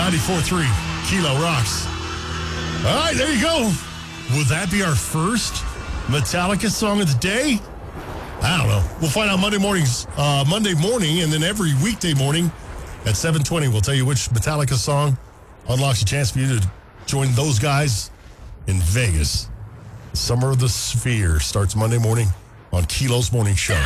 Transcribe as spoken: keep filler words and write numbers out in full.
ninety-four point three Kilo Rocks. All right, there you go. Will that be our first Metallica song of the day? I don't know. We'll find out Monday mornings, uh, Monday morning, and then every weekday morning at seven twenty, we'll tell you which Metallica song unlocks a chance for you to join those guys in Vegas. Summer of the Sphere starts Monday morning on Kilo's Morning Show.